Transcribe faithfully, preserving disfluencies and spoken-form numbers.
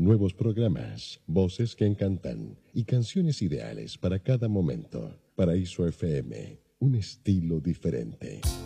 nuevos programas, voces que encantan y canciones ideales para cada momento. Paraíso F M, un estilo diferente.